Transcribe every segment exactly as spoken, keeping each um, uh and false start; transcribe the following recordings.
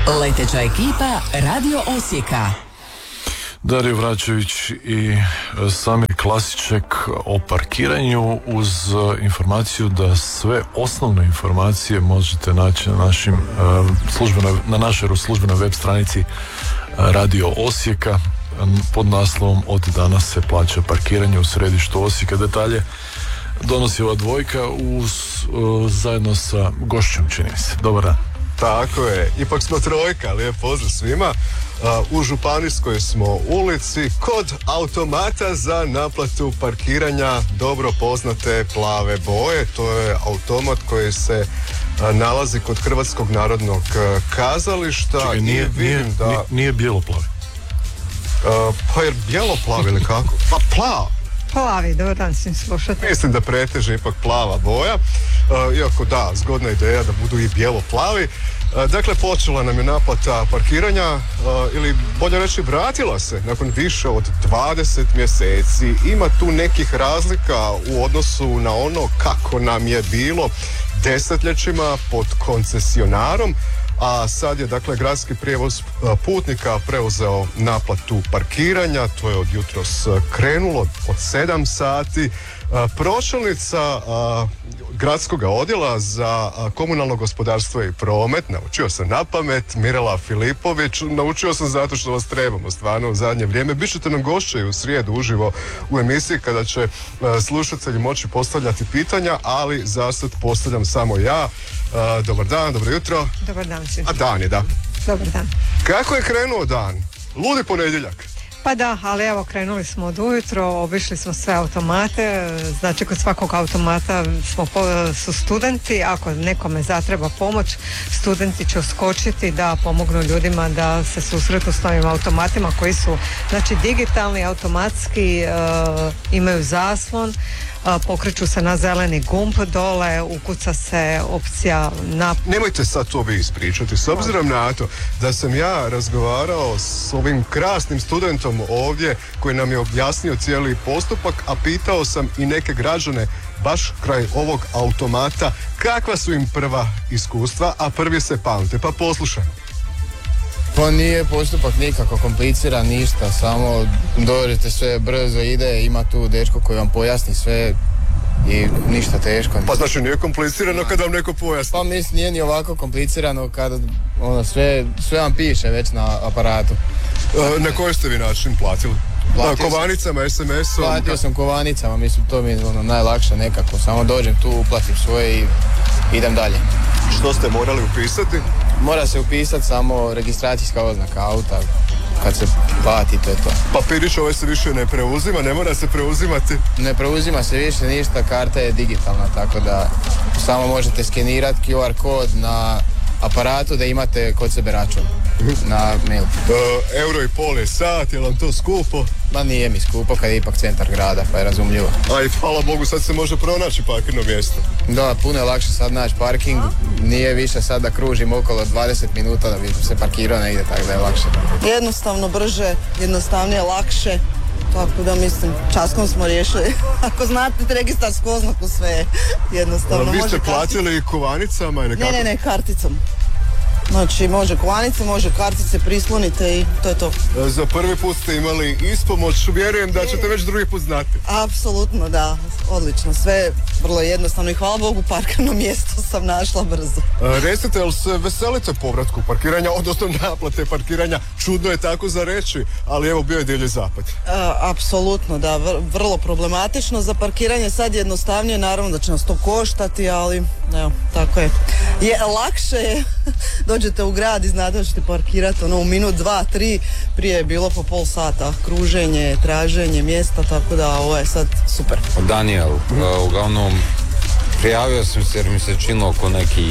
Leteća ekipa Radio Osijeka. Dario Vračević i Samir Klasiček o parkiranju uz informaciju da sve osnovne informacije možete naći na našim službenoj, na našoj službenoj web stranici Radio Osijeka pod naslovom Od danas se plaća parkiranje u središtu Osijeka. Detalje donosi ova dvojka uz, zajedno sa gošćom, čini se. Dobar dan. Tako je, ipak smo trojka, lijep pozdrav svima. Uh, u Županijskoj smo ulici kod automata za naplatu parkiranja dobro poznate plave boje. To je automat koji se uh, nalazi kod Hrvatskog narodnog uh, kazališta. Čekaj, nije, nije, da... nije, nije bijelo-plavi. Uh, pa je bijelo-plavi ili kako? Pa plav. Plavi, dobar dan svim slušateljima. Mislim da preteže ipak plava boja, uh, iako da, zgodna ideja da budu i bijelo-plavi. Uh, dakle, počela nam je naplata parkiranja, uh, ili bolje reći vratila se nakon više od dvadeset mjeseci. Ima tu nekih razlika u odnosu na ono kako nam je bilo desetljećima pod koncesionarom, a sad je dakle gradski prijevoz putnika preuzeo naplatu parkiranja. To je od jutros krenulo od sedam sati. Pročelnica gradskog odjela za komunalno gospodarstvo i promet, naučio sam na pamet, Mirela Filipović, naučio sam zato što vas trebamo stvarno u zadnje vrijeme. Bićete nam gošće i u srijedu uživo u emisiji kada će slušatelji moći postavljati pitanja, ali za sad postavljam samo ja. Dobar dan, dobro jutro. Dobar dan svim. A dan je, da. Dobar dan. Kako je krenuo dan? Ludi ponedjeljak. Pa da, ali evo krenuli smo od ujutro, obišli smo sve automate, znači kod svakog automata smo, su studenti, ako nekome zatreba pomoć, studenti će uskočiti da pomognu ljudima da se susretnu s novim automatima koji su znači digitalni, automatski, uh, imaju zaslon, pokreću se na zeleni gumb dole, ukuca se opcija na... Nemojte sad to vi ispričati, s obzirom na to da sam ja razgovarao s ovim krasnim studentom ovdje koji nam je objasnio cijeli postupak, a pitao sam i neke građane baš kraj ovog automata kakva su im prva iskustva, a prvi se pamte, pa poslušajmo. Pa nije postupak nikako kompliciran, ništa, samo dođete, sve brzo ide, ima tu dečko koji vam pojasni sve i ništa teško. Pa znači nije komplicirano kada vam neko pojasni? Pa mislim nije ni ovako komplicirano kada ono, sve, sve vam piše već na aparatu. E, na koji ste vi način platili? Platio kovanicama, sam, es em esom? Platio sam kovanicama, mislim to mi je ono, najlakše nekako, samo dođem tu, uplatim svoje i idem dalje. Što ste morali upisati? Mora se upisati samo registracijska oznaka auta, kad se plati, to je to. Papirić ovaj se više ne preuzima, ne mora se preuzimati? Ne preuzima se više ništa, karta je digitalna, tako da samo možete skenirati Q R kod na aparatu da imate kod sebe račun na mail. E, euro i pol je sat, je li vam to skupo? Ma nije mi skupo kad je ipak centar grada, pa je razumljivo. Aj, hvala Bogu, sad se može pronaći parkirno mjesto. Da, puno je lakše sad naći parking, nije više sad da kružim okolo dvadeset minuta da bi se parkirao negdje, tako da je lakše. Jednostavno, brže, jednostavnije, lakše. Tako da mislim, časkom smo riješili. Ako znate registarsku oznaku, sve je jednostavno. A vi ste može platili kartic... kovanicama ili kako? Ne, ne, ne, karticom. Znači, može kovanice, može kartice, prislonite i to je to. Za prvi put ste imali ispomoć, vjerujem da ćete već drugi put znati. Apsolutno, da, odlično. Sve vrlo jednostavno i hvala Bogu, parkirno mjesto sam našla brzo. A, recite, jel se veselite povratku parkiranja, odnosno naplate parkiranja? Čudno je tako za reći, ali evo bio je divlji zapad. A, apsolutno, da, vrlo problematično za parkiranje, sad jednostavnije, naravno da će nas to koštati, ali evo, tako je. Je, lakše je, dođete u grad i znate da ćete parkirati ono u minut, dva, tri, prije je bilo po pol sata, kruženje, traženje mjesta, tako da ovo je sad super. Daniel, uh, uglavnom prijavio sam se jer mi se činilo oko neki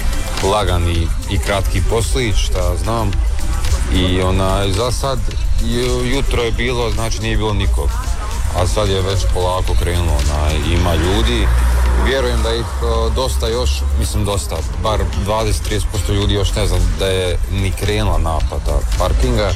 lagani i kratki poslić, šta znam, i onaj, za sad jutro je bilo, znači nije bilo nikog, a sad je već polako krenulo, onaj, ima ljudi. Vjerujem da ih uh, dosta još, mislim dosta, bar dvadeset do trideset posto ljudi još ne znam da je ni krenula naplata parkinga,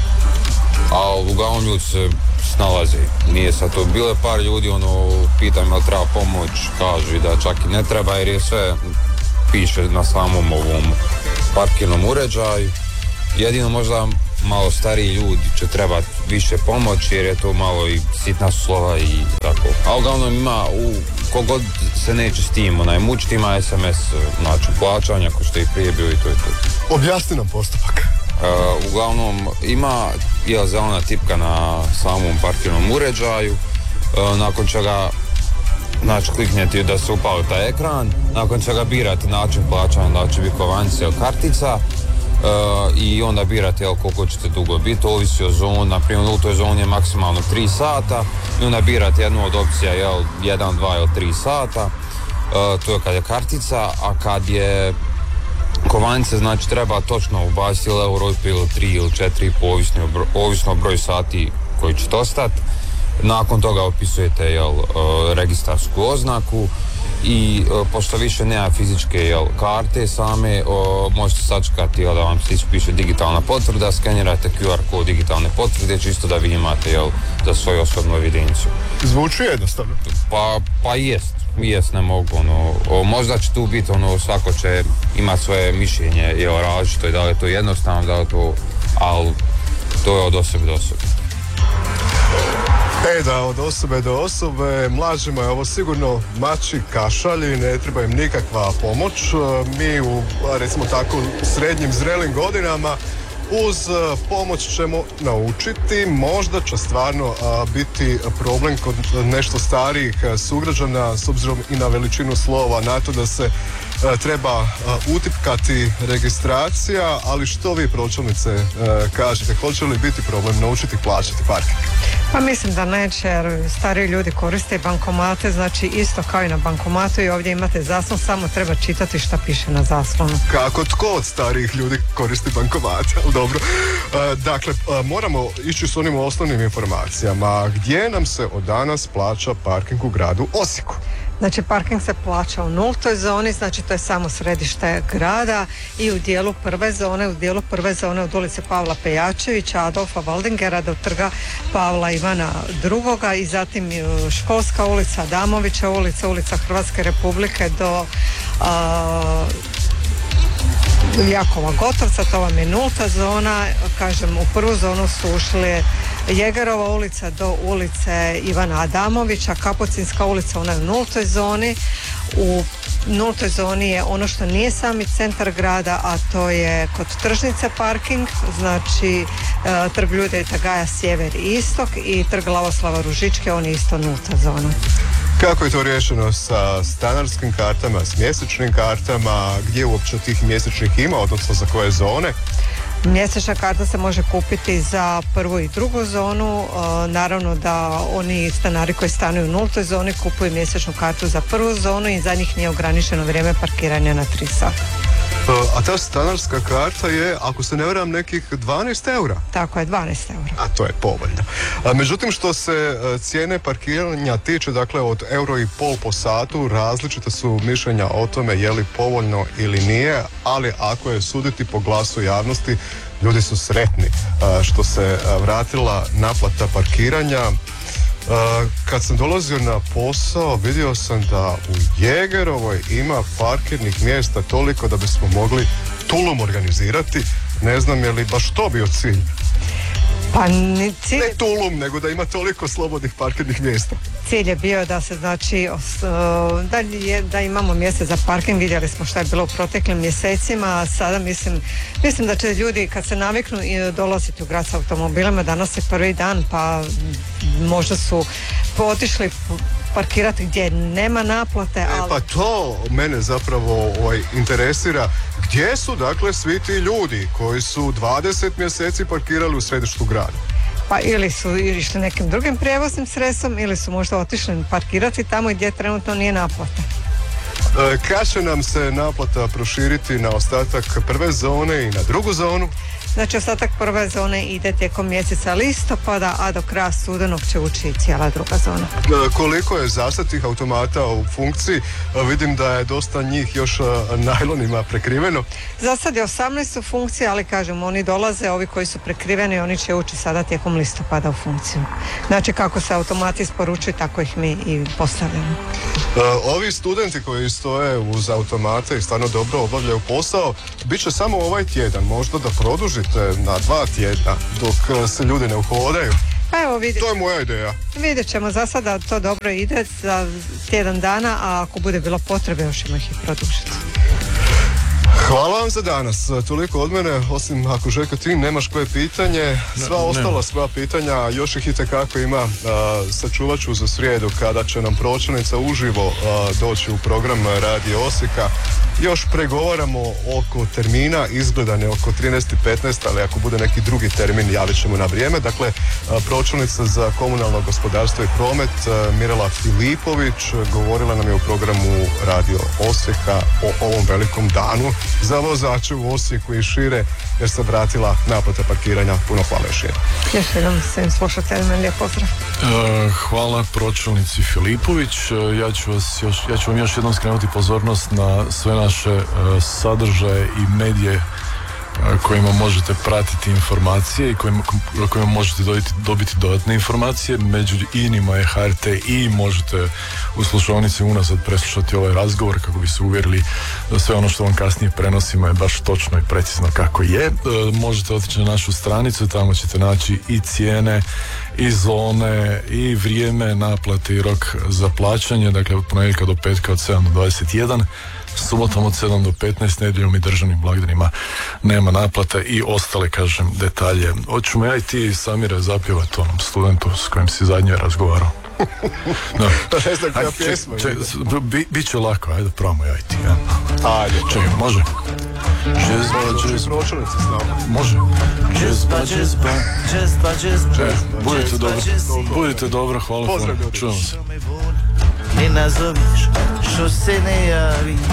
a uglavnom ljudi se snalaze. Nije sad to, bilo je par ljudi, ono, pitam jel treba pomoć, kažu da čak i ne treba jer je sve piše na samom ovom parkirnom uređaju jedino možda malo stariji ljudi će trebati više pomoći jer je to malo i sitna slova i tako. A uglavnom ima, u, kogod se neće s tim onaj mučiti, ima es em es način plaćanja ko što je prije bio i to je to. Objasni nam postupak. Uh, uglavnom ima je zelena tipka na samom parkirnom uređaju, uh, nakon čega znači kliknete da se upali taj ekran, nakon čega birate način plaćanja, da će biti kovanci ili kartica. Uh, i onda birate jel, koliko ćete dugo biti, ovisi o zoni, na primjer u toj zoni je maksimalno tri sata i onda birate jednu od opcija jel, jedan, dva ili tri sata, uh, to je kad je kartica, a kad je kovanice, znači treba točno ubaciti ili euro ili tri ili četiri, ovisno, ovisno o broju sati koji ćete ostati. Nakon toga opisujete jel, uh, registarsku oznaku i uh, pošto više nema fizičke jel, karte same, uh, možete sačekati jel, da vam se ispiše digitalna potvrda, skenirate ku er kod digitalne potvrde čisto da vi imate jel, za svoju osobnu evidenciju. Zvuči jednostavno. Pa, pa jest, jest ne mogu, ono, o, možda će tu biti, ono, svako će imati svoje mišljenje jel, različito i da li je to jednostavno, da li je to, ali to je od osobe do osobe. E da, od osobe do osobe, mlađima je ovo sigurno mači kašalji, ne treba im nikakva pomoć. Mi u, recimo tako, srednjim zrelim godinama uz pomoć ćemo naučiti. Možda će stvarno a, biti problem kod nešto starijih sugrađana s obzirom i na veličinu slova, na to da se a, treba a, utipkati registracija, ali što vi pročelnice a, kažete, hoće li biti problem naučiti plaćati parking? Pa mislim da neće, jer stariji ljudi koriste bankomate, znači isto kao i na bankomatu i ovdje imate zaslon, samo treba čitati šta piše na zaslonu. Kako tko od starijih ljudi koristi bankomate, ali dobro. E, dakle, moramo ići s onim osnovnim informacijama. Gdje nam se od danas plaća parking u gradu Osijeku? Znači parking se plaća u nultoj zoni, znači to je samo središte grada i u dijelu prve zone, u dijelu prve zone od ulice Pavla Pejačevića, Adolfa Waldingera do trga Pavla Ivana drugoga i zatim Školska ulica, Adamovića ulica, ulica Hrvatske Republike do a, Jakova Gotovca, to vam je nulta zona, kažem u prvu zonu su ušli Jegerova ulica do ulice Ivana Adamovića, Kapucinska ulica, ona je u nultoj zoni, u nultoj zoni je ono što nije sami centar grada, a to je kod tržnice parking, znači e, trg Ljudevita Gaja sjever i istok i trg Lavoslava Ružičke, on je isto nulta zona. Kako je to riješeno sa stanarskim kartama, s mjesečnim kartama, gdje uopće tih mjesečnih ima, odnosno za koje zone? Mjesečna karta se može kupiti za prvu i drugu zonu, e, naravno da oni stanari koji stanuju u nultoj zoni kupuju mjesečnu kartu za prvu zonu i za njih nije ograničeno vrijeme parkiranja na tri sata. A ta stanarska karta je, ako se ne varam, nekih dvanaest eura. Tako je, dvanaest eura. A to je povoljno. A, međutim, što se cijene parkiranja tiče, dakle od euro i pol po satu, različite su mišljenja o tome je li povoljno ili nije, ali ako je suditi po glasu javnosti, ljudi su sretni a, što se a, vratila naplata parkiranja. Uh, kad sam dolazio na posao vidio sam da u Jegerovoj ima parkirnih mjesta toliko da bismo mogli tulum organizirati. Ne znam je li baš to bio cilj. Pa ni cilj... Ne tulum, nego da ima toliko slobodnih parkirnih mjesta. Cilj je bio da se znači da, je, da imamo mjesta za parking, vidjeli smo šta je bilo u proteklim mjesecima, a sada mislim, mislim da će ljudi kad se naviknu i dolaziti u grad s automobilima, danas je prvi dan pa možda su otišli parkirati gdje nema naplate. Ali... E, pa to mene zapravo ovaj, interesira. Gdje su dakle svi ti ljudi koji su dvadeset mjeseci parkirali u središtu grada? Pa ili su išli nekim drugim prijevoznim sredstvom ili su možda otišli parkirati tamo gdje trenutno nije naplata. E, kad će nam se naplata proširiti na ostatak prve zone i na drugu zonu? Znači ostatak prve zone ide tijekom mjeseca listopada, a do kraja studenog će ući cijela druga zona. E, koliko je zasad tih automata u funkciji? E, vidim da je dosta njih još a, najlonima prekriveno. Zasad je osamnaest u funkciji, ali kažem, oni dolaze, ovi koji su prekriveni, oni će ući sada tijekom listopada u funkciju. Znači kako se automati isporučuju, tako ih mi i postavljamo. ovi studenti koji stoje uz automate i stvarno dobro obavljaju posao, bit će samo ovaj tjedan, možda da produžite na dva tjedna dok se ljudi ne uhodaju. Pa evo vidjet, To je moja ideja. vidjet ćemo, za sada to dobro ide za tjedan dana, a ako bude bilo potrebe još ćemo ih i produžiti. Hvala vam za danas. Toliko od mene, osim ako Željko ti nemaš koje pitanje, sva Ne, ostala nema. sva pitanja, još ih itekako ima. Uh, sačuvat ću za srijedu kada će nam pročelnica uživo uh, doći u program Radio Osijeka. Još pregovaramo oko termina, izgledane oko trinaest i petnaest, ali ako bude neki drugi termin javit ćemo na vrijeme. Dakle, uh, pročelnica za komunalno gospodarstvo i promet uh, Mirela Filipović govorila nam je u programu Radio Osijeka o ovom velikom danu za vozače u Osijeku i šire, jer se vratila naplata parkiranja. Puno hvala još jednom. Još jednom svim slušateljima lijep pozdrav. E, hvala pročelnici Filipović. E, ja ću vas još, ja ću vam još jednom skrenuti pozornost na sve naše e, sadržaje i medije e, kojima možete pratiti informacije i kojima, kojima možete dobiti, dobiti dodatne informacije. Među inima je H R T i možete u slušalnici unazad preslušati ovaj razgovor kako bi se uvjerili da sve ono što vam kasnije prenosimo je baš točno i precizno kako je. E, možete otići na našu stranicu, tamo ćete naći i cijene i zone i vrijeme naplate i rok za plaćanje, dakle od ponedjeljka do petka od sedam do dvadeset jedan, subotom od sedam do petnaest, nedjeljom i državnim blagdanima nema naplate i ostale, kažem, detalje. Hoćemo ja i ti, Samire, zapjevati onom studentu s kojim si zadnje razgovarao. No. Ne znam koja Ajde, ček- pjesma. ček- bi, bit će lako, ajde probamo ja i ti. Ja. Ajde, Čekaj, može? Džezba, džezba, pročelnici s nama. može? Džezba, džezba. Džezba, džezba, E, budite džezba, dobro, džezba. budite dobro, hvala, Pozdrav, hvala. ljudi. Čujemo se. Ne nazoviš, što se ne javi.